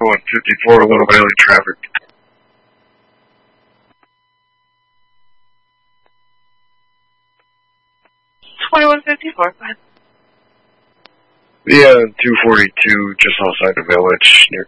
154, a little valley traffic. 2154, fine. Yeah, 242, just outside the village, near